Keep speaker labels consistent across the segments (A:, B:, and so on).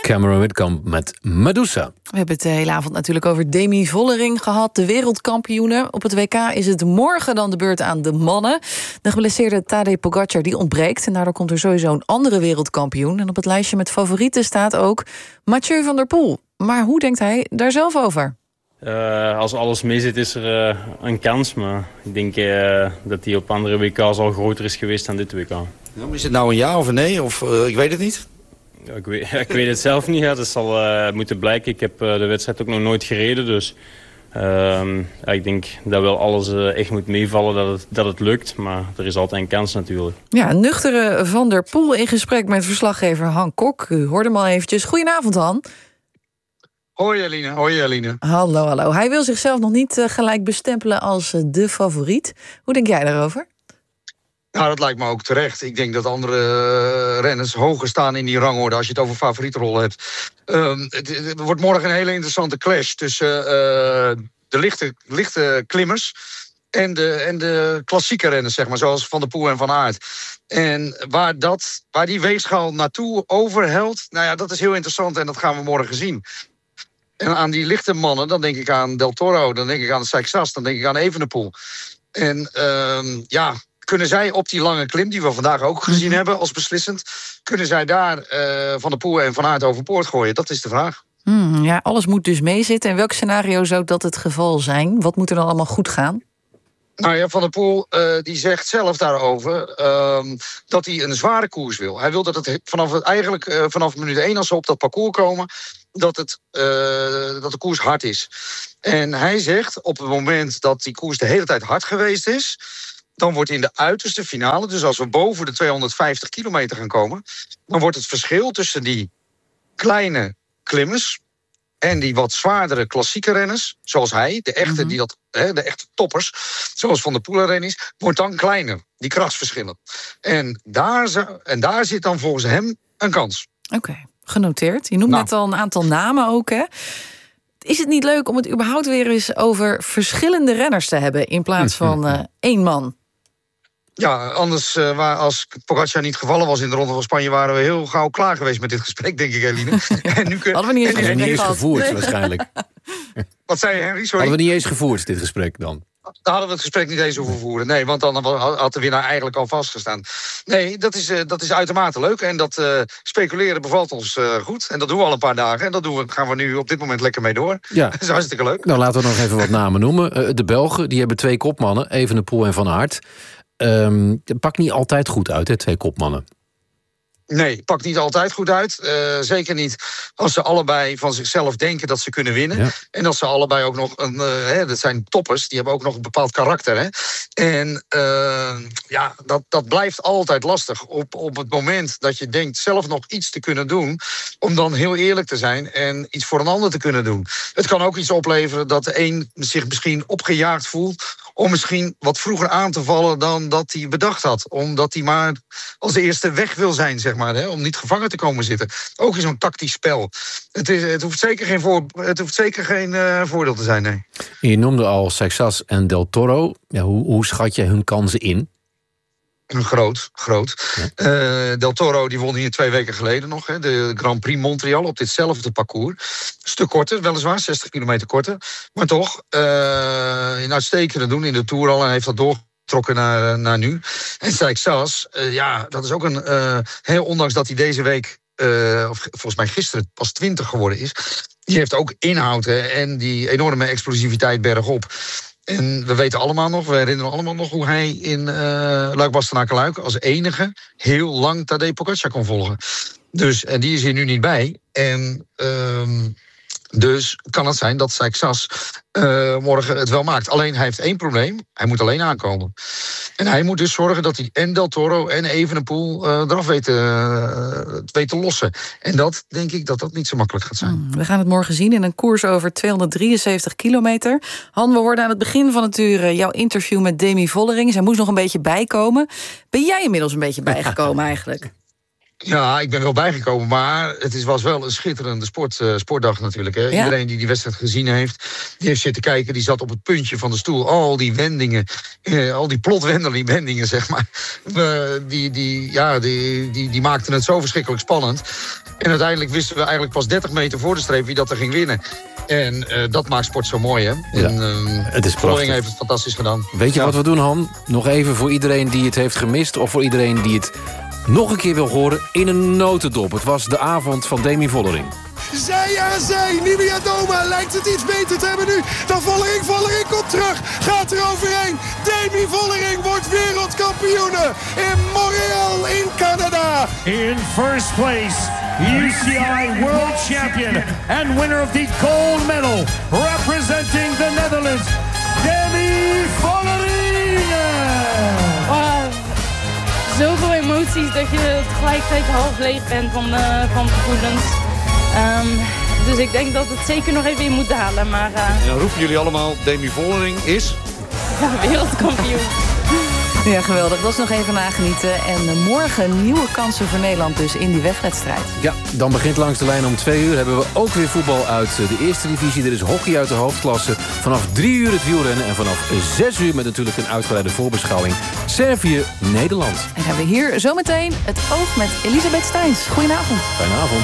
A: Cameron Whitcomb met Medusa.
B: We hebben het de hele avond natuurlijk over Demi Vollering gehad. De wereldkampioene. Op het WK is het morgen dan de beurt aan de mannen. De geblesseerde Tadej Pogacar die ontbreekt. En daardoor komt er sowieso een andere wereldkampioen. En op het lijstje met favorieten staat ook Mathieu van der Poel. Maar hoe denkt hij daar zelf over?
C: Als alles mee zit is er een kans. Maar ik denk dat die op andere WK's al groter is geweest dan dit WK.
D: Is het nou een ja of een nee? Of ik weet het niet.
C: Ja, ik weet het zelf niet. Ja. Dat zal moeten blijken. Ik heb de wedstrijd ook nog nooit gereden. Dus ik denk dat wel alles echt moet meevallen dat het lukt. Maar er is altijd een kans natuurlijk.
B: Ja, een nuchtere Van der Poel in gesprek met verslaggever Han Kok. U hoorde hem al eventjes. Goedenavond, Han.
E: Hoi Eline.
B: Hallo. Hij wil zichzelf nog niet gelijk bestempelen als de favoriet. Hoe denk jij daarover?
E: Nou, dat lijkt me ook terecht. Ik denk dat andere renners hoger staan in die rangorde als je het over favorietrollen hebt. Het wordt morgen een hele interessante clash tussen de lichte klimmers en de klassieke renners, zeg maar, zoals Van der Poel en Van Aert. En waar die weegschaal naartoe overhelt, nou ja, dat is heel interessant en dat gaan we morgen zien. En aan die lichte mannen, dan denk ik aan Del Toro, dan denk ik aan Seixas, dan denk ik aan Evenepoel. En kunnen zij op die lange klim, die we vandaag ook gezien hebben als beslissend, kunnen zij daar Van der Poel en Van Aert overboord gooien? Dat is de vraag.
B: Ja, alles moet dus meezitten. In welk scenario zou dat het geval zijn? Wat moet er dan allemaal goed gaan?
E: Nou ja, Van der Poel die zegt zelf daarover dat hij een zware koers wil. Hij wil dat het vanaf minuut 1 als ze op dat parcours komen, dat de koers hard is. En hij zegt op het moment dat die koers de hele tijd hard geweest is, dan wordt in de uiterste finale, dus als we boven de 250 kilometer gaan komen, dan wordt het verschil tussen die kleine klimmers en die wat zwaardere klassieke renners, zoals hij, de echte toppers, zoals Van der Poel erin is, wordt dan kleiner, die krachtsverschillen. En daar zit dan volgens hem een kans.
B: Oké, genoteerd. Je noemt net al een aantal namen ook, hè? Is het niet leuk om het überhaupt weer eens over verschillende renners te hebben in plaats van één man?
E: Ja, anders, als Pogacar niet gevallen was in de Ronde van Spanje, waren we heel gauw klaar geweest met dit gesprek, denk ik, Eline.
B: En nu hadden we niet eens
A: gevoerd, waarschijnlijk.
E: Wat zei je, Henry? Sorry?
A: Hadden we niet eens gevoerd, dit gesprek dan?
E: Dan hadden we het gesprek niet eens hoeven voeren. Nee, want dan had de winnaar eigenlijk al vastgestaan. Nee, dat is uitermate leuk. En dat speculeren bevalt ons goed. En dat doen we al een paar dagen. En dat gaan we nu op dit moment lekker mee door. Ja. Dat is hartstikke leuk.
A: Nou, laten we nog even wat namen noemen. De Belgen, die hebben 2 kopmannen. Evenepoel en Van Aert. Het pakt niet altijd goed uit, hè, 2 kopmannen.
E: Nee, pakt niet altijd goed uit. Zeker niet als ze allebei van zichzelf denken dat ze kunnen winnen. Ja. En als ze allebei ook nog dat zijn toppers, die hebben ook nog een bepaald karakter. Hè? En dat blijft altijd lastig. Op het moment dat je denkt zelf nog iets te kunnen doen, om dan heel eerlijk te zijn en iets voor een ander te kunnen doen. Het kan ook iets opleveren dat de een zich misschien opgejaagd voelt om misschien wat vroeger aan te vallen dan dat hij bedacht had. Omdat hij maar als eerste weg wil zijn, zeg maar. Hè? Om niet gevangen te komen zitten. Ook in zo'n tactisch spel. Het hoeft zeker geen voordeel te zijn, nee.
A: Je noemde al Seixas en Del Toro. Ja, hoe schat je hun kansen in?
E: Groot.
A: Ja.
E: Del Toro die won hier 2 weken geleden nog. Hè, de Grand Prix Montreal op ditzelfde parcours. Een stuk korter, weliswaar, 60 kilometer korter. Maar toch, een uitstekende doen in de Tour al. En heeft dat doorgetrokken naar nu. En Seixas, dat is ook heel ondanks dat hij deze week, of volgens mij gisteren, pas 20 geworden is. Die heeft ook inhoud en die enorme explosiviteit bergop. En we herinneren allemaal nog hoe hij in Luik-Bastenaken-Luik als enige heel lang Tadej Pogacar kon volgen. Dus, en die is hier nu niet bij. En dus kan het zijn dat Seixas morgen het wel maakt. Alleen hij heeft 1 probleem. Hij moet alleen aankomen. En hij moet dus zorgen dat hij en Del Toro en Evenepoel eraf weet te lossen. En dat denk ik dat niet zo makkelijk gaat zijn.
B: We gaan het morgen zien in een koers over 273 kilometer. Han, we hoorden aan het begin van het uur jouw interview met Demi Vollering. Zij moest nog een beetje bijkomen. Ben jij inmiddels een beetje bijgekomen eigenlijk?
E: Ja, ik ben wel bijgekomen, maar het was wel een schitterende sportdag natuurlijk. Hè? Ja. Iedereen die wedstrijd gezien heeft, die heeft zitten kijken, die zat op het puntje van de stoel. Al die wendingen, al die plotwendeling-wendingen, zeg maar. Die maakten het zo verschrikkelijk spannend. En uiteindelijk wisten we eigenlijk pas 30 meter voor de streep wie dat er ging winnen. En dat maakt sport zo mooi, hè?
A: Ja,
E: en,
A: het is
E: Vollering
A: prachtig.
E: heeft het fantastisch gedaan.
A: Weet je wat we doen, Han? Nog even voor iedereen die het heeft gemist... of voor iedereen die het nog een keer wil horen in een notendop. Het was de avond van Demi Vollering.
F: Zij aan zij. Nimia Doma lijkt het iets beter te hebben nu. Dan Vollering. Vollering komt terug. Gaat er overheen. Demi Vollering wordt wereldkampioene in Montreal in Canada.
G: In first place, UCI World Champion and winner of the gold medal, representing the Netherlands, Demi Vollering.
H: Zoveel emoties dat je tegelijkertijd half leeg bent van gevoelens. Dus ik denk dat het zeker nog even in moet dalen. Maar
D: En dan roepen jullie allemaal, Demi Vollering is...
H: ja, wereldkampioen.
B: Ja, geweldig. Dat is nog even nagenieten. En morgen nieuwe kansen voor Nederland dus in die wedstrijd.
A: Ja, dan begint langs de lijn om 2 uur... hebben we ook weer voetbal uit de eerste divisie. Er is hockey uit de hoofdklasse. Vanaf 3 uur het wielrennen. En vanaf 6 uur met natuurlijk een uitgebreide voorbeschouwing. Servië-Nederland.
B: En hebben we hier zometeen het oog met Elisabeth Steins. Goedenavond.
A: Fijne avond.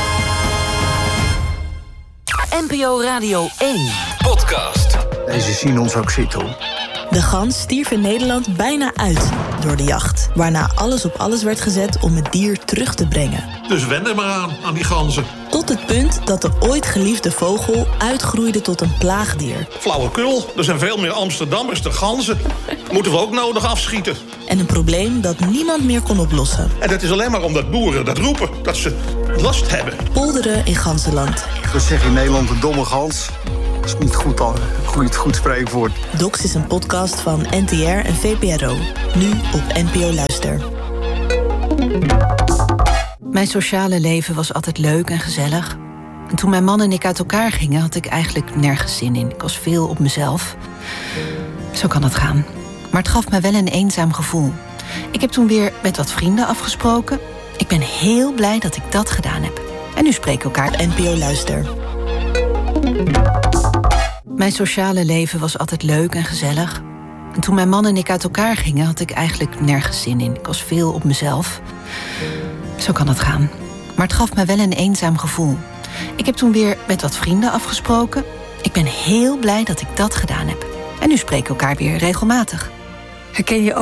I: NPO Radio 1.
J: Podcast.
K: En ze zien ons ook zitten.
L: De gans stierf in Nederland bijna uit door de jacht. Waarna alles op alles werd gezet om het dier terug te brengen.
M: Dus wend er maar aan die ganzen.
L: Tot het punt dat de ooit geliefde vogel uitgroeide tot een plaagdier.
M: Flauwekul, er zijn veel meer Amsterdammers dan ganzen. Moeten we ook nodig afschieten.
L: En een probleem dat niemand meer kon oplossen.
M: En dat is alleen maar omdat boeren dat roepen, dat ze last hebben.
L: Polderen in ganzenland.
K: Dat zeg je in Nederland een domme gans. Dat is niet goed spreekwoord.
L: Dox is een podcast van NTR en VPRO. Nu op NPO Luister.
N: Mijn sociale leven was altijd leuk en gezellig. En toen mijn man en ik uit elkaar gingen, had ik eigenlijk nergens zin in. Ik was veel op mezelf. Zo kan het gaan. Maar het gaf me wel een eenzaam gevoel. Ik heb toen weer met wat vrienden afgesproken. Ik ben heel blij dat ik dat gedaan heb. En nu spreken we elkaar.
L: NPO Luister.
N: Mijn sociale leven was altijd leuk en gezellig. En toen mijn man en ik uit elkaar gingen, had ik eigenlijk nergens zin in. Ik was veel op mezelf. Zo kan het gaan. Maar het gaf me wel een eenzaam gevoel. Ik heb toen weer met wat vrienden afgesproken. Ik ben heel blij dat ik dat gedaan heb. En nu spreken we elkaar weer regelmatig. Herken je ook